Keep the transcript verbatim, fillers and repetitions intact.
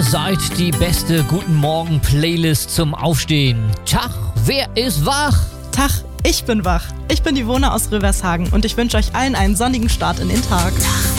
Ihr seid die beste Guten Morgen Playlist zum Aufstehen. Tag, wer ist wach? Tag, ich bin wach. Ich bin die Wona aus Rövershagen und ich wünsche euch allen einen sonnigen Start in den Tag.